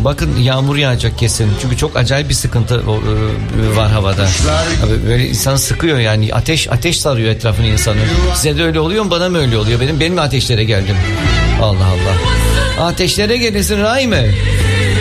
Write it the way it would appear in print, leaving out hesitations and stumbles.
Bakın yağmur yağacak kesin. Çünkü çok acayip bir sıkıntı var havada. Abi böyle insanı sıkıyor yani. Ateş sarıyor etrafını insanı. Size de öyle oluyor mu? Bana mı öyle oluyor? Benim mi ateşlere geldim? Allah Allah. Ateşlere gelesin Rahime.